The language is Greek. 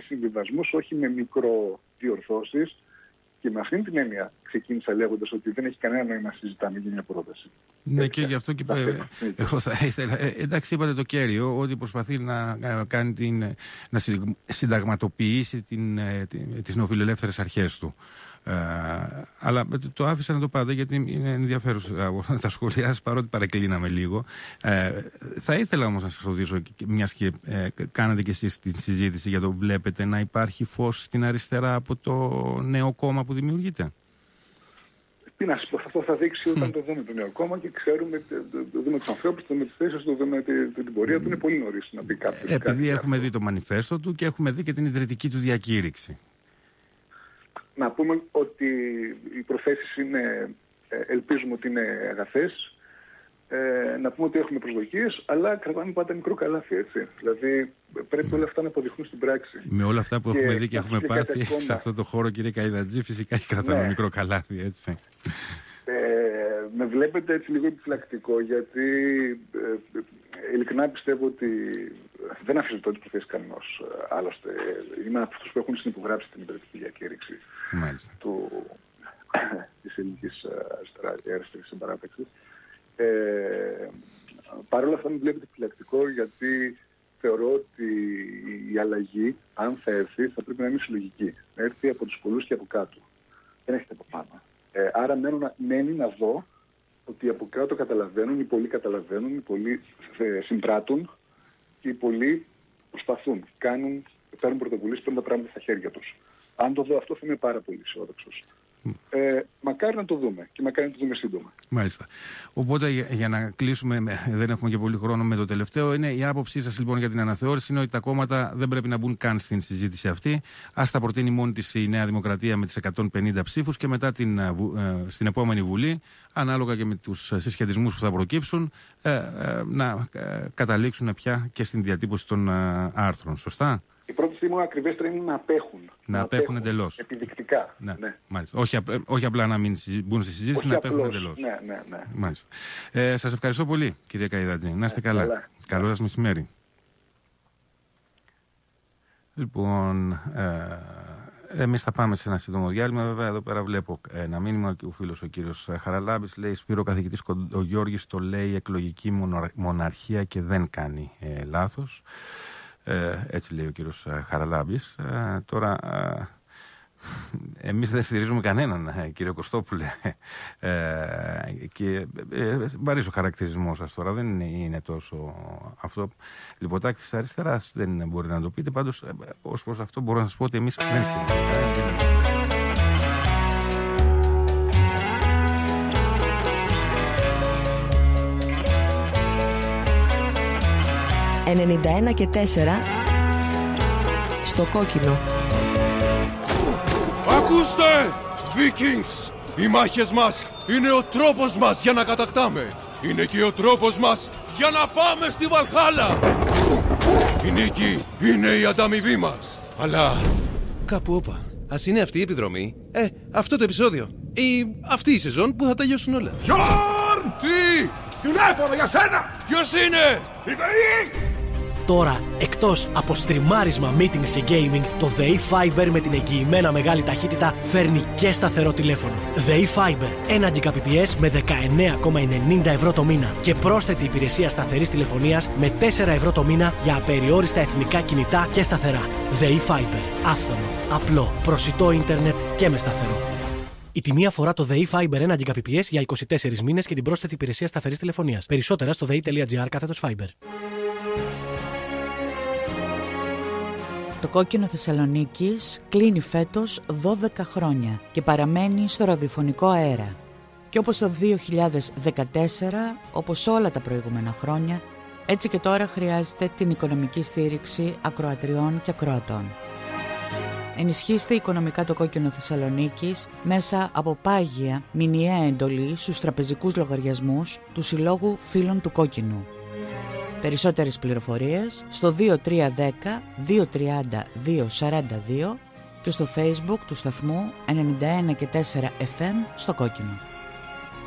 συμβιβασμούς, όχι με μικροδιορθώσεις. Και με αυτήν την έννοια ξεκίνησα λέγοντας ότι δεν έχει κανένα νόημα να συζητάμε για μια πρόταση. Ναι, και γι' αυτό και εγώ θα ήθελα. Εντάξει, είπατε το κέριο, ότι προσπαθεί να συνταγματοποιήσει τις νεοφιλελεύθερες αρχές του. Αλλά το άφησα να το πάτε γιατί είναι ενδιαφέρουσα να τα σχολιάσει, παρότι παρεκκλίναμε λίγο. Θα ήθελα όμως να σας ρωτήσω, μιας και κάνατε και εσείς την συζήτηση για το βλέπετε να υπάρχει φως στην αριστερά από το νέο κόμμα που δημιουργείται. Τι να σας πω, αυτό θα δείξει όταν το δούμε το νέο κόμμα και ξέρουμε, το δούμε τους ανθρώπους, το δούμε τις θέσεις, το δούμε την πορεία του. Είναι πολύ νωρίς να πει κάποιος. Επειδή έχουμε δει το μανιφέστο του και έχουμε δει και την ιδρυτική του διακήρυξη. Να πούμε ότι οι προθέσεις ελπίζουμε ότι είναι αγαθές. Να πούμε ότι έχουμε προσδοκίες, αλλά κρατάμε πάντα μικρό καλάθι, έτσι. Δηλαδή πρέπει όλα αυτά να αποδειχθούν στην πράξη. Με όλα αυτά που έχουμε δει και έχουμε πάθει σε αυτό το χώρο, κύριε Καϊδατζή, φυσικά και κρατάμε μικρό καλάθι, έτσι. Με βλέπετε έτσι λίγο επιφυλακτικό, γιατί ειλικρινά πιστεύω ότι δεν αφισβητώ τις προθέσεις κανενός. Άλλωστε, είμαι από αυτούς που έχουν συνυπογράψει την ιδρυτική διακήρυξη της ελληνικής αριστερής συμπαράταξης. Παρ' όλα αυτά με βλέπετε επιφυλακτικό, γιατί θεωρώ ότι η αλλαγή, αν θα έρθει, θα πρέπει να είναι συλλογική. Να έρθει από τους πολλούς και από κάτω. Δεν έχετε από πάνω. Άρα μένει να δω ότι από κάτω καταλαβαίνουν, οι πολλοί καταλαβαίνουν, οι πολλοί συμπράττουν και οι πολλοί προσπαθούν, παίρνουν πρωτοβουλίες, παίρνουν τα πράγματα στα χέρια τους. Αν το δω αυτό θα είμαι πάρα πολύ αισιόδοξος. Μακάρι να το δούμε και μακάρι να το δούμε σύντομα. Μάλιστα. Οπότε για να κλείσουμε, δεν έχουμε και πολύ χρόνο με το τελευταίο, είναι η άποψή σας λοιπόν για την αναθεώρηση είναι ότι τα κόμματα δεν πρέπει να μπουν καν στην συζήτηση αυτή. Ας τα προτείνει μόνη της η Νέα Δημοκρατία με τις 150 ψήφους και μετά στην επόμενη Βουλή, ανάλογα και με τους συσχετισμούς που θα προκύψουν, να καταλήξουν πια και στην διατύπωση των άρθρων. Σωστά? Η πρώτη στιγμή ακριβέστερα είναι να απέχουν. Να απέχουν εντελώς. Επιδεικτικά. Ναι. Μάλιστα. Όχι απλά να μην μπουν στη συζήτηση, όχι να απέχουν εντελώς. Ναι. Μάλιστα. Σας ευχαριστώ πολύ, κυρία Καϊδατζή. Να είστε καλά. Καλό σας μεσημέρι. Λοιπόν, εμείς θα πάμε σε ένα σύντομο διάλειμμα. Βέβαια, εδώ πέρα βλέπω ένα μήνυμα και ο φίλος ο κύριος Χαραλάμπης λέει: Σπύρο, καθηγητής ο Γιώργης το λέει εκλογική μοναρχία και δεν κάνει λάθος. Έτσι λέει ο κύριος Χαραλάμπης. Τώρα εμείς δεν στηρίζουμε κανέναν, κύριο Κωστόπουλε, και βαρύς ο χαρακτηρισμός σας τώρα, δεν είναι τόσο αυτό λιποτάκτη της αριστεράς, δεν μπορείτε να το πείτε. Πάντως ως προς αυτό μπορώ να σας πω ότι εμείς δεν στηρίζουμε. 91 και 4 στο κόκκινο. Ακούστε, Vikings! Οι μάχες μας είναι ο τρόπος μας για να κατακτάμε. Είναι και ο τρόπος μας για να πάμε στη Βαλχάλα. Η νίκη είναι η ανταμοιβή μας. Αλλά κάπου όπα. Ας είναι αυτή η επιδρομή, αυτό το επεισόδιο ή αυτή η σεζόν που θα τελειώσουν όλα. Γιόρν! Τι! Τηλέφωνο για σένα! Ποιος είναι? Η ΔΕΗ! Τώρα, εκτός από στριμάρισμα, meetings και gaming, το ΔΕΗ Fiber με την εγγυημένα μεγάλη ταχύτητα φέρνει και σταθερό τηλέφωνο. ΔΕΗ Fiber, 1 Gbps με 19,90 ευρώ το μήνα και πρόσθετη υπηρεσία σταθερής τηλεφωνίας με 4 ευρώ το μήνα για απεριόριστα εθνικά κινητά και σταθερά. ΔΕΗ Fiber, άφθονο, απλό, προσιτό ίντερνετ και με σταθερό. Η τιμή αφορά το ΔΕΗ Fiber 1 Gbps για 24 μήνες και την πρόσθετη υπηρεσία σταθερής τηλεφωνίας. Περισσότερα στο dei.gr/Fiber. Το κόκκινο Θεσσαλονίκης κλείνει φέτος 12 χρόνια και παραμένει στο ραδιοφωνικό αέρα. Και όπως το 2014, όπως όλα τα προηγούμενα χρόνια, έτσι και τώρα χρειάζεται την οικονομική στήριξη ακροατριών και ακροατών. Ενισχύστε οικονομικά το κόκκινο Θεσσαλονίκης μέσα από πάγια μηνιαία εντολή στους τραπεζικούς λογαριασμούς του Συλλόγου Φίλων του Κόκκινου. Περισσότερες πληροφορίες στο 2310 230 242 και στο Facebook του σταθμού 91 και 4 FM στο Κόκκινο.